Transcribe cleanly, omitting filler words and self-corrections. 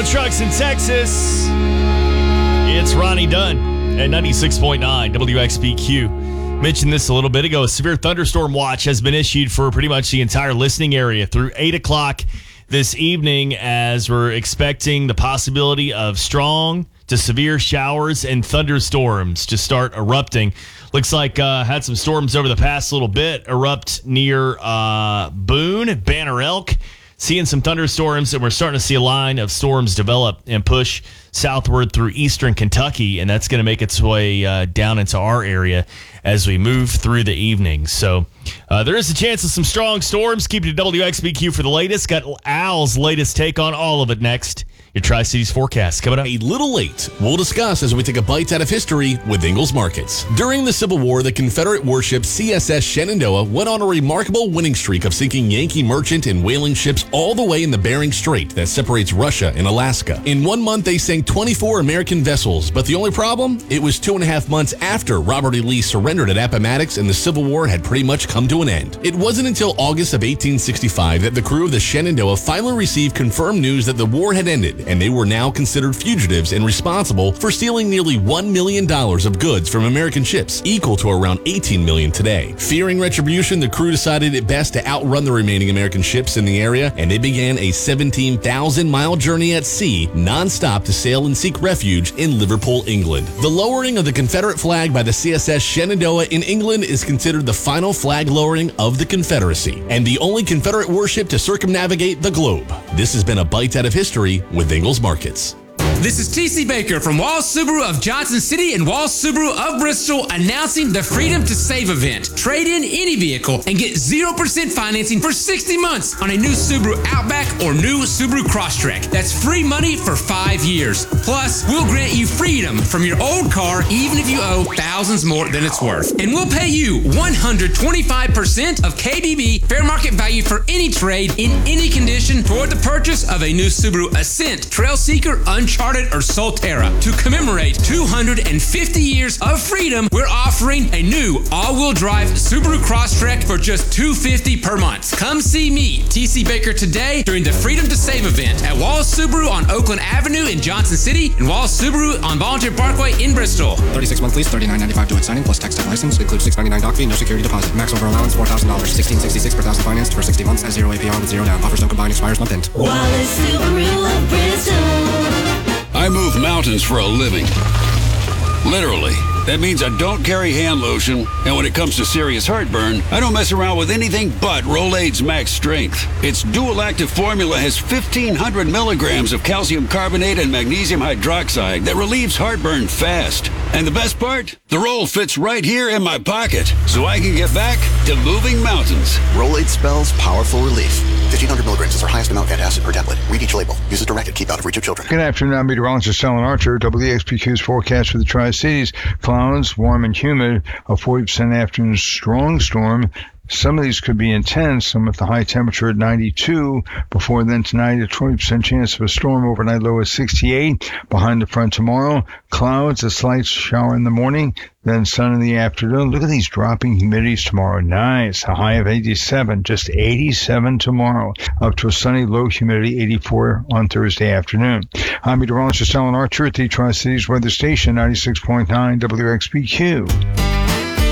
Trucks in Texas. It's Ronnie Dunn at 96.9 WXBQ. Mentioned this a little bit ago. A severe thunderstorm watch has been issued for pretty much the entire listening area through 8 o'clock this evening, as we're expecting the possibility of strong to severe showers and thunderstorms to start erupting. Looks like had some storms over the past little bit erupt near Boone, Banner Elk. Seeing some thunderstorms, and we're starting to see a line of storms develop and push southward through eastern Kentucky, and that's going to make its way down into our area as we move through the evening. So there is a chance of some strong storms. Keep it to WXBQ for the latest. Got Al's latest take on all of it next. Your Tri-Cities forecast coming up. A little late. We'll discuss as we take a bite out of history with Ingalls Markets. During the Civil War, the Confederate warship CSS Shenandoah went on a remarkable winning streak of sinking Yankee merchant and whaling ships all the way in the Bering Strait that separates Russia and Alaska. In 1 month, they sank 24 American vessels, but the only problem? It was 2.5 months after Robert E. Lee surrendered at Appomattox and the Civil War had pretty much come to an end. It wasn't until August of 1865 that the crew of the Shenandoah finally received confirmed news that the war had ended, and they were now considered fugitives and responsible for stealing nearly $1 million of goods from American ships, equal to around $18 million today. Fearing retribution, the crew decided it best to outrun the remaining American ships in the area, and they began a 17,000-mile journey at sea, non-stop to sail and seek refuge in Liverpool, England. The lowering of the Confederate flag by the CSS Shenandoah in England is considered the final flag lowering of the Confederacy, and the only Confederate warship to circumnavigate the globe. This has been a Bite Out of History with Ingalls Markets. This is TC Baker from Walls Subaru of Johnson City and Walls Subaru of Bristol announcing the Freedom to Save event. Trade in any vehicle and get 0% financing for 60 months on a new Subaru Outback or new Subaru Crosstrek. That's free money for 5 years. Plus, we'll grant you freedom from your old car even if you owe thousands more than it's worth. And we'll pay you 125% of KBB fair market value for any trade in any condition toward the purchase of a new Subaru Ascent, Trailseeker, Uncharted, or Solterra. To commemorate 250 years of freedom, we're offering a new all-wheel drive Subaru Crosstrek for just $250 per month. Come see me, TC Baker, today during the Freedom to Save event at Walls Subaru on Oakland Avenue in Johnson City and Walls Subaru on Volunteer Parkway in Bristol. 36-month lease, $39.95 due at signing plus tax type license. Includes $699 doc fee, no security deposit. Max over allowance $4,000. $1,666 per thousand financed for 60 months at 0 APR with 0 down. Offers don't combine, expires month end. Wallace Subaru of Bristol. I move mountains for a living. Literally. That means I don't carry hand lotion, and when it comes to serious heartburn, I don't mess around with anything but Rolaids Max Strength. Its dual-active formula has 1,500 milligrams of calcium carbonate and magnesium hydroxide that relieves heartburn fast. And the best part? The roll fits right here in my pocket, so I can get back to moving mountains. Rolaids spells powerful relief. 1,500 milligrams is our highest amount of antacid per tablet. Read each label. Use as directed. Keep out of reach of children. Good afternoon. I'm meteorologist Alan Archer. WXPQ's forecast for the Tri-Cities. Clouds, warm and humid. A 40% afternoon strong storm. Some of these could be intense, some with the high temperature at 92. Before then tonight, a 20% chance of a storm. Overnight low is 68. Behind the front tomorrow, clouds, a slight shower in the morning, then sun in the afternoon. Look at these dropping humidities tomorrow. Nice. A high of 87, just 87 tomorrow. Up to a sunny low humidity, 84 on Thursday afternoon. I'm meteorologist Alan Archer at the Tri-Cities Weather Station, 96.9 WXBQ.